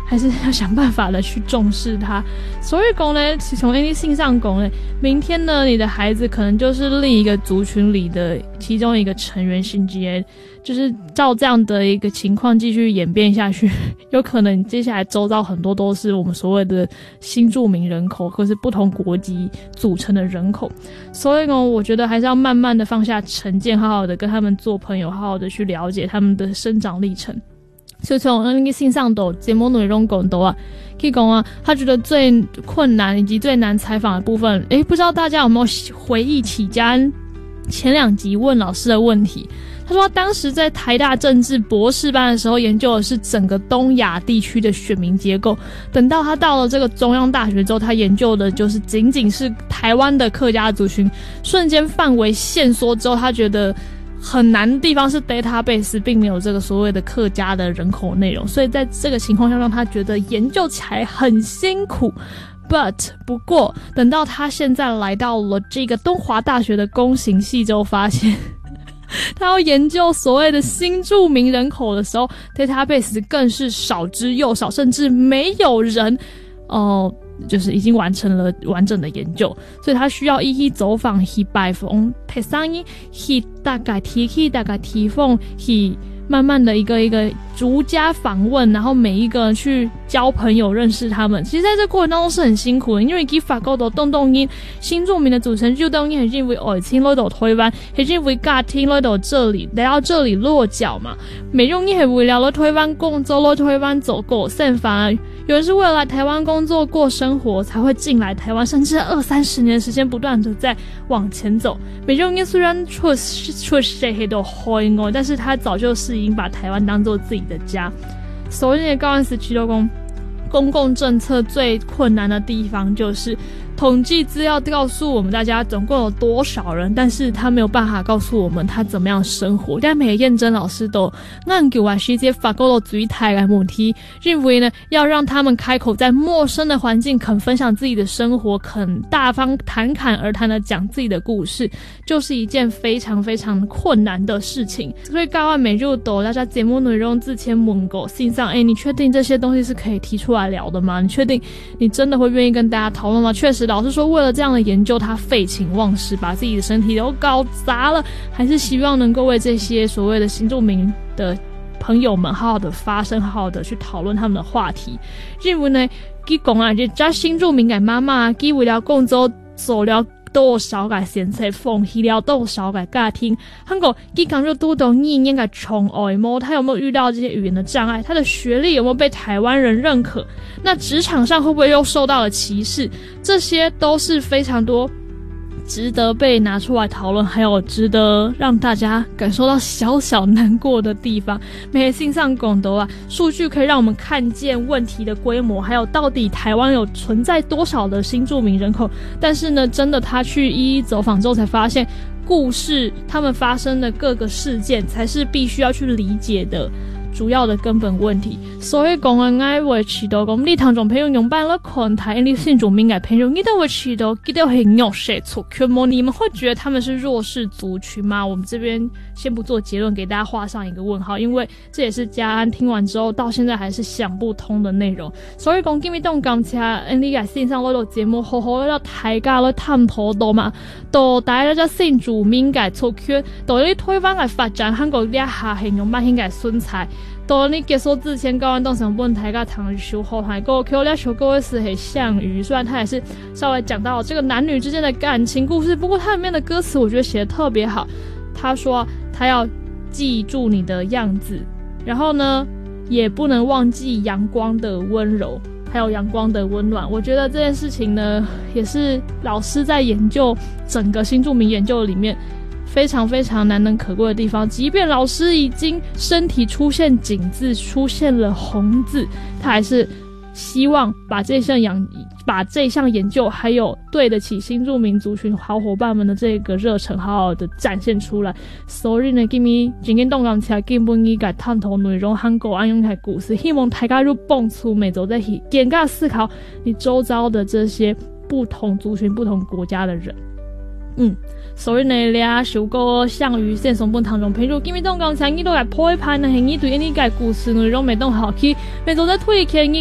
还是要想办法的去重视它。所以讲呢，从你性上讲呢，明天呢，你的孩子可能就是另一个族群里的其中一个成员，甚至就是照这样的一个情况继续演变下去，有可能接下来周遭很多都是我们所谓的新住民人口，或是不同国籍组成的人口。所以呢，我觉得还是要慢慢的放下成见，好好的跟他们做朋友，好好的去了解他们的生长历程。所以从那个性上的节目内容讲到啊，可以讲啊，他觉得最困难以及最难采访的部分，不知道大家有没有回忆起前2集问老师的问题。他说他当时在台大政治博士班的时候研究的是整个东亚地区的选民结构，等到他到了这个中央大学之后，他研究的就是仅仅是台湾的客家族群，瞬间范围限缩之后，他觉得很难的地方是 database 并没有这个所谓的客家的人口内容，所以在这个情况下让他觉得研究起来很辛苦。不过等到他现在来到了这个东华大学的公行系之后，发现他要研究所谓的新住民人口的时候， database 更是少之又少，甚至没有人就是已经完成了完整的研究，所以他需要一一走访去拜访第三一去大概提供去慢慢的一个一个逐家访问，然后每一个人去交朋友认识他们。其实在这过程当中是很辛苦的，因为佢法國度動因新住民的組成就當然係因為外遷來到台灣，係因為家庭來到這裡，來到這裡落腳嘛。美容業係為了來台灣工作，來台灣走過甚反而有人是為了來台灣工作過生活才會進來台灣，甚至20-30年的時間不斷的在往前走。美容業雖然出社會到海外，但是他早就是已經把台灣當作自己的家。所以高安時期都講公共政策最困難的地方就是統計資料告訴我們大家總共有多少人，但是他沒有辦法告訴我們他怎麼樣生活。但每個驗證老師都研究這些法國的最大的問題，認為呢要讓他們開口在陌生的環境肯分享自己的生活，肯大方侃侃而談的講自己的故事，就是一件非常非常困難的事情。所以高安每日都大家節目內容之前問過信上，你確定這些東西是可以提出來聊的嗎？你確定你真的會願意跟大家討論嗎？確實老師說為了這樣的研究他廢寢忘食，把自己的身體都搞砸了，還是希望能夠為這些所謂的新住民的朋友們好好的發聲，好好的去討論他們的話題。因為呢佢講啊，這新住民嘅媽媽佢為了工作做了多少嘅選擇，放棄了多少嘅家庭。韓國佢講就多懂語言嘅障礙嗎？他有沒有遇到這些語言的障礙？他的學歷有沒有被台灣人認可？那職場上會不會又受到了歧視？這些都是非常多值得被拿出來討論，還有值得讓大家感受到小小難過的地方。每個信上講的數據可以讓我們看見問題的規模，還有到底台灣有存在多少的新住民人口。但是呢，真的他去一一走訪之後才發現，故事他們發生的各個事件才是必須要去理解的主要的根本問題。所以講我會知道講你聽眾朋友用辦了看台你新住民嘅朋友，你都會知道佢哋係弱勢族群嗎？你們會覺得他們是弱勢族群嗎？我們這邊先不做結論，給大家畫上一個問號，因為這也是嘉安聽完之後到現在還是想不通的內容。所以講今日當感謝你喺線上嗰度節目好好讓大家去探討到嘛，到大家新住民嘅族群，到你台灣嘅發展，韓國呢一下係用乜嘢嘅選擇？到你結束之前，高安當成問大家談修後還夠 Q 了修各位是很項羽，雖然他也是稍微講到這個男女之間的感情故事，不過他裡面的歌詞我覺得寫得特別好。他說他要記住你的樣子，然後呢也不能忘記陽光的溫柔，還有陽光的溫暖。我覺得這件事情呢也是老師在研究整個新住民研究裡面非常非常難能可貴的地方。即便老師已經身體出現井字，出現了紅字，他還是希望把這項研究還有對得起新住民族群好夥伴們的這個熱忱好好的展現出來。所以呢今日真嘅動感起來基本應該探討內容韓國安用嘅故事，希望大家就蹦出每周在點個思考你周遭的這些不同族群不同國家的人。所以呢，倆首個項羽線上本堂中，譬如今日當講請你都來鋪一盤呢，係你對你個故事內容未當好去，每周在推薦你